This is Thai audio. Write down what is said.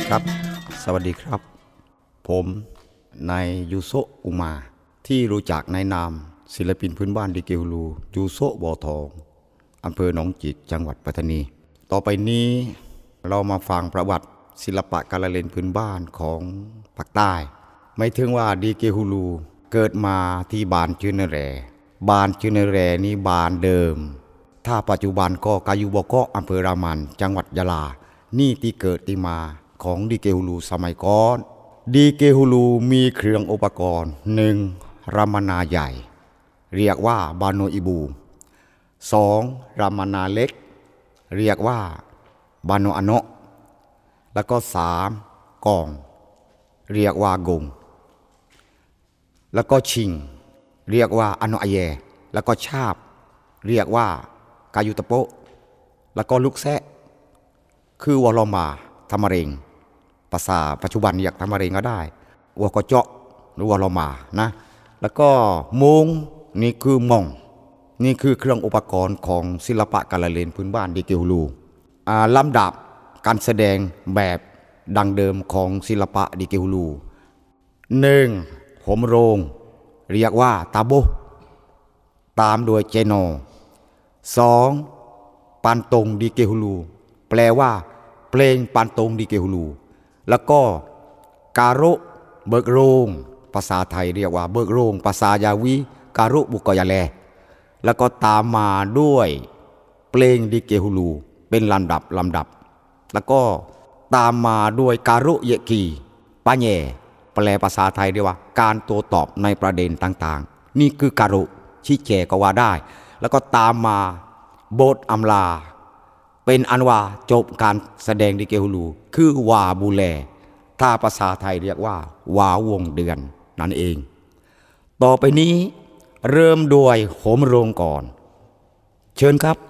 ครับสวัสดีครับผมนายยูโซอุมาที่รู้จักในนามศิลปินพื้นบ้านดิเกฮูลูยูโซบ่อทองอำเภอหนองจิกจังหวัดปัตตานีต่อไปนี้เรามาฟังประวัติศิลปะการละเล่นพื้นบ้านของภาคใต้ไม่ถึงว่าดิเกฮูลูเกิดมาที่บ้านจืนแรบ้านจืนแรนี้บ้านเดิมถ้าปัจจุบันก็กายูบกออำเภอรามันจังหวัดยะลานี่ที่เกิดที่มาของดิเกฮูลูสมัยก่อนดิเกฮูลูมีเครื่องอุปกรณ์หนึ่งรามนาใหญ่เรียกว่าบาโนอิบูสองรามนาเล็กเรียกว่าบาโนอโนะแล้วก็สามกองเรียกว่ากงแล้วก็ชิงเรียกว่าอโนะอเยแล้วก็ชาบเรียกว่ากายุตะโปแล้วก็ลูกแซะคือวอลมาธรรมเรงภาษาปัจจุบันเรียกธรรมเรงก็ได้วัวกเจาะหรือวอลมานะแล้วก็มงนี่คือมองนี่คือเครื่องอุปกรณ์ของศิลปะการละเล่นพื้นบ้านดิเกฮูลูลำดับการแสดงแบบดังเดิมของศิลปะดิเกฮูลูหนึ่งโหมโรงเรียกว่าตาโบตามโดยเจโนสองปันตงดิเกฮูลูแปลว่าเพลงปันตงดิเกฮูลูแล้วก็การุเบิกโรงภาษาไทยเรียกว่าเบิกโรงภาษายาวีการุบุกยาแลแล้วก็ตามมาด้วยเพลงดิเกฮูลูเป็นลำดับแล้วก็ตามมาด้วยการุเยกีปะแย่แปลภาษาไทยเรียกว่าการโต้ตอบในประเด็นต่างๆนี่คือการุชี้แจงก็ว่าได้แล้วก็ตามมาโบสอำลาเป็นอันว่าจบการแสดงดิเกฮูลูคือวาบูแลถ้าภาษาไทยเรียกว่าวาวงเดือนนั่นเองต่อไปนี้เริ่มด้วยโหมโรงก่อนเชิญครับ